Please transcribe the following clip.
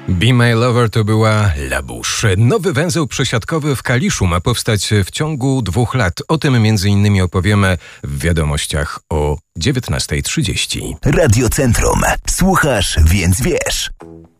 Be My Lover to była La Bouche. Nowy węzeł przesiadkowy w Kaliszu ma powstać w ciągu 2 lat. O tym m.in. opowiemy w wiadomościach o 19:30. Radio Centrum. Słuchasz, więc wiesz.